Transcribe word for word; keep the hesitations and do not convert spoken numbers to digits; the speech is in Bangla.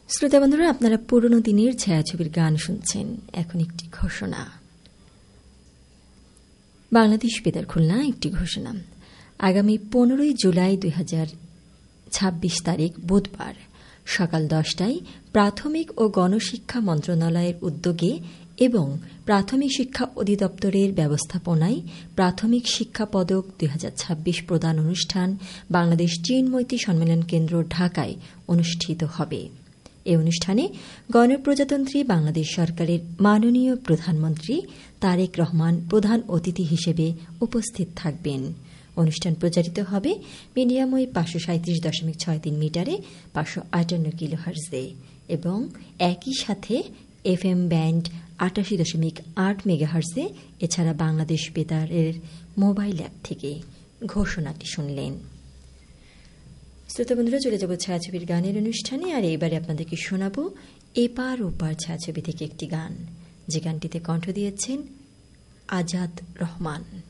শ্রোতা বন্ধুরা, আপনারা পুরনো দিনের ছায়াছবির গান শুনছেন। এখন একটি ঘোষণা। বাংলাদেশ বেতার খুলনা একটি ঘোষণা। আগামী পনেরোই জুলাই দুই হাজার ছাব্বিশ তারিখ বুধবার সকাল দশটায় প্রাথমিক ও গণশিক্ষা মন্ত্রণালয়ের উদ্যোগে এবং প্রাথমিক শিক্ষা অধিদপ্তরের ব্যবস্থাপনায় প্রাথমিক শিক্ষা পদক দুই হাজার ছাব্বিশ প্রদান অনুষ্ঠান বাংলাদেশ চিন্ময়ী সম্মেলন কেন্দ্র ঢাকায় অনুষ্ঠিত হবে। এই অনুষ্ঠানে গণপ্রজাতন্ত্রী বাংলাদেশ সরকারের মাননীয় প্রধানমন্ত্রী তারেক রহমান প্রধান অতিথি হিসেবে উপস্থিত থাকবেন। অনুষ্ঠান প্রচারিত হবে মিডিয়াম ওয়েভ পাঁচশো সাঁত্রিশ দশমিক ছয় তিন মিটারে পাঁচশো আটান্ন কিলো হার্জে এবং একই সাথে এফ এম ব্যান্ড আটাশি দশমিক আট মেগা হার্জে। এছাড়া বাংলাদেশ বেতারের মোবাইল অ্যাপ থেকে ঘোষণাটি শুনলেন। শ্রোতা বন্ধুরা, চলে যাব ছায়াছবির গানের অনুষ্ঠানে। আর এবারে আপনাদেরকে শোনাব এপার ওপার ছায়াছবি থেকে একটি গান, যে গানটিতে কণ্ঠ দিয়েছেন আজাদ রহমান।